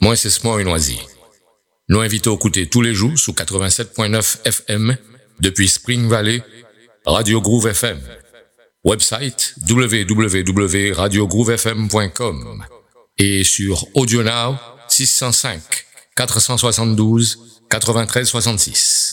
Moi, c'est Small et Noisy. Nous invitons à écouter tous les jours sous 87.9 FM depuis Spring Valley, Radio Groove FM. Website www.radiogroovefm.com et sur AudioNow 605 472 93 66.